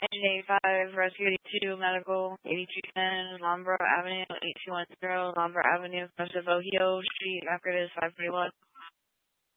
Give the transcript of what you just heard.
Engine 85, Rescue 82, Medical 8210, Lombard Avenue 8210, Lombard Avenue, Costa Bohio Street, record is 541.